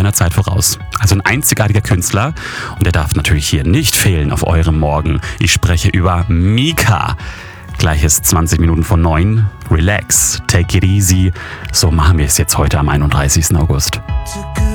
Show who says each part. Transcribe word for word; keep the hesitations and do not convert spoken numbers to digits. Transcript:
Speaker 1: seiner Zeit voraus. Also ein einzigartiger Künstler und der darf natürlich hier nicht fehlen auf eurem Morgen. Ich spreche über Mika. Gleich ist zwanzig Minuten vor neun. Relax, take it easy. So machen wir es jetzt heute am einunddreißigsten August.